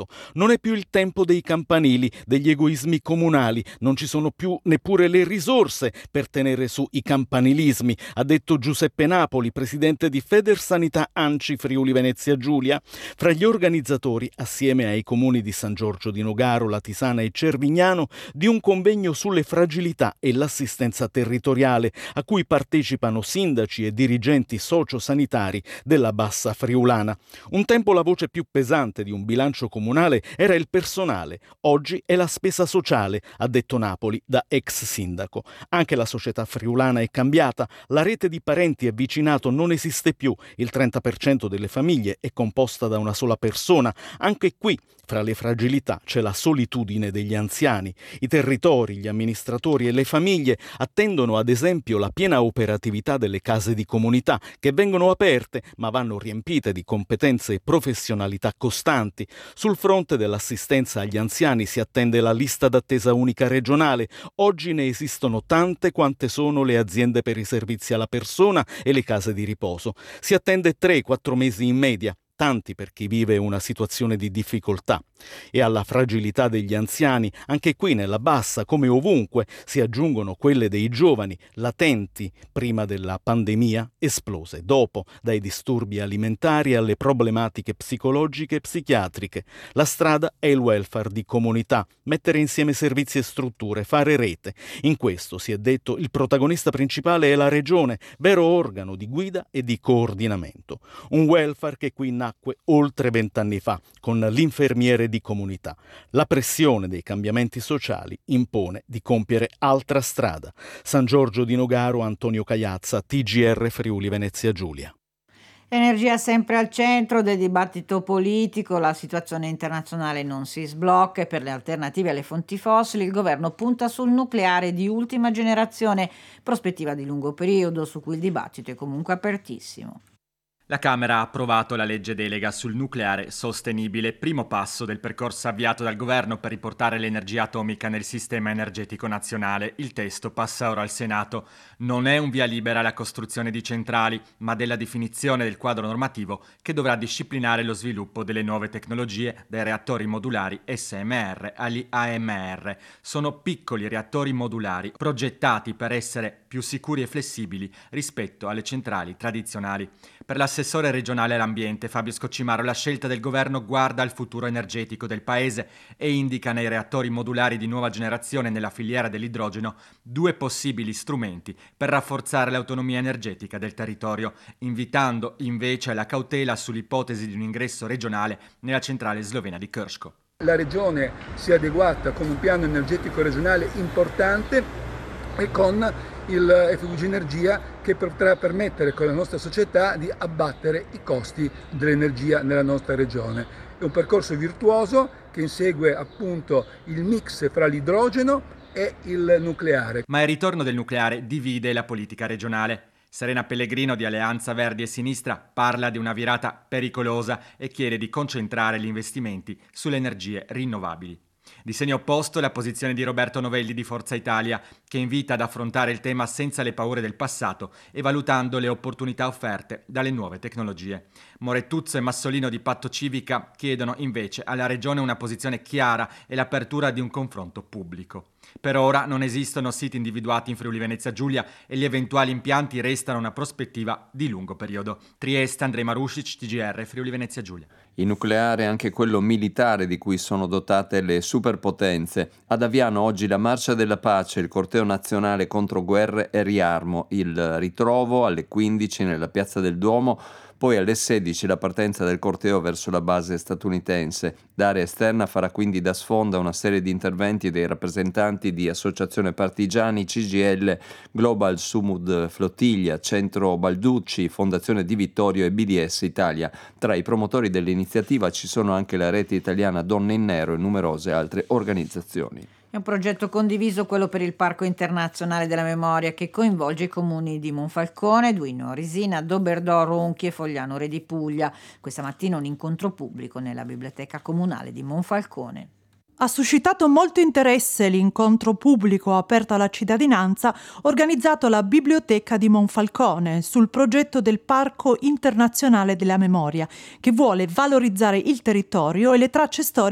passato. Non è più il tempo dei campanili, degli egoismi comunali, non ci sono più neppure le risorse per tenere su i campanilismi, ha detto Giuseppe Napoli, presidente di Federsanità ANCI Friuli Venezia Giulia. Fra gli organizzatori, assieme ai comuni di San Giorgio di Nogaro, Latisana e Cervignano, di un convegno sulle fragilità e l'assistenza territoriale, a cui partecipano sindaci e dirigenti sociosanitari della Bassa Friulana. Un tempo la voce più pesante di un bilancio comunale era il personale, oggi è la spesa sociale, ha detto Napoli da ex sindaco. Anche la società friulana è cambiata, la rete di parenti e vicinato non esiste più, il 30% delle famiglie è composta da una sola persona. Anche qui, fra le fragilità, c'è la solitudine degli anziani. I territori, gli amministratori e le famiglie attendono ad esempio la piena operatività delle case di comunità, che vengono aperte ma vanno riempite di competenze e professionalità costanti. Sul fronte dell'assistenza agli anziani si attende la lista d'attesa unica regionale. Oggi ne esistono tante quante sono le aziende per i servizi alla persona e le case di riposo. Si attende 3-4 mesi in media, tanti per chi vive una situazione di difficoltà. E alla fragilità degli anziani, anche qui nella Bassa, come ovunque, si aggiungono quelle dei giovani, latenti prima della pandemia, esplose dopo, dai disturbi alimentari alle problematiche psicologiche e psichiatriche. La strada è il welfare di comunità, mettere insieme servizi e strutture, fare rete. In questo, si è detto, il protagonista principale è la Regione, vero organo di guida e di coordinamento. Un welfare che qui nacque oltre 20 anni fa, con l'infermiere di comunità. La pressione dei cambiamenti sociali impone di compiere altra strada. San Giorgio di Nogaro, Antonio Cagliazza, TGR Friuli Venezia Giulia. Energia sempre al centro del dibattito politico, la situazione internazionale non si sblocca e per le alternative alle fonti fossili il governo punta sul nucleare di ultima generazione, prospettiva di lungo periodo su cui il dibattito è comunque apertissimo. La Camera ha approvato la legge delega sul nucleare sostenibile, primo passo del percorso avviato dal governo per riportare l'energia atomica nel sistema energetico nazionale. Il testo passa ora al Senato. Non è un via libera alla costruzione di centrali, ma della definizione del quadro normativo che dovrà disciplinare lo sviluppo delle nuove tecnologie, dai reattori modulari SMR agli AMR. Sono piccoli reattori modulari progettati per essere più sicuri e flessibili rispetto alle centrali tradizionali. Per l'assessore regionale all'ambiente Fabio Scocimaro la scelta del governo guarda al futuro energetico del paese e indica nei reattori modulari di nuova generazione nella filiera dell'idrogeno 2 possibili strumenti per rafforzare l'autonomia energetica del territorio, invitando invece alla cautela sull'ipotesi di un ingresso regionale nella centrale slovena di Krško. La regione si è adeguata con un piano energetico regionale importante e con il FVG Energia che potrà permettere con la nostra società di abbattere i costi dell'energia nella nostra regione. È un percorso virtuoso che insegue appunto il mix fra l'idrogeno e il nucleare. Ma il ritorno del nucleare divide la politica regionale. Serena Pellegrino di Alleanza Verdi e Sinistra parla di una virata pericolosa e chiede di concentrare gli investimenti sulle energie rinnovabili. Di segno opposto è la posizione di Roberto Novelli di Forza Italia, che invita ad affrontare il tema senza le paure del passato e valutando le opportunità offerte dalle nuove tecnologie. Morettuzzo e Massolino di Patto Civica chiedono invece alla Regione una posizione chiara e l'apertura di un confronto pubblico. Per ora non esistono siti individuati in Friuli Venezia Giulia e gli eventuali impianti restano una prospettiva di lungo periodo. Trieste, Andrej Marušić, TGR Friuli Venezia Giulia. Il nucleare è anche quello militare di cui sono dotate le superpotenze. Ad Aviano oggi la Marcia della Pace, il corteo nazionale contro guerre e riarmo, il ritrovo alle 15 nella Piazza del Duomo, poi alle 16 la partenza del corteo verso la base statunitense. L'area esterna farà quindi da sfonda una serie di interventi dei rappresentanti di Associazione Partigiani, CGIL, Global Sumud Flottiglia, Centro Balducci, Fondazione Di Vittorio e BDS Italia. Tra i promotori dell'iniziativa ci sono anche la Rete Italiana Donne in Nero e numerose altre organizzazioni. È un progetto condiviso quello per il Parco Internazionale della Memoria che coinvolge i comuni di Monfalcone, Duino Risina, Doberdò, Ronchi e Fogliano Re di Puglia. Questa mattina un incontro pubblico nella Biblioteca Comunale di Monfalcone. Ha suscitato molto interesse l'incontro pubblico aperto alla cittadinanza organizzato alla Biblioteca di Monfalcone sul progetto del Parco Internazionale della Memoria, che vuole valorizzare il territorio e le tracce storiche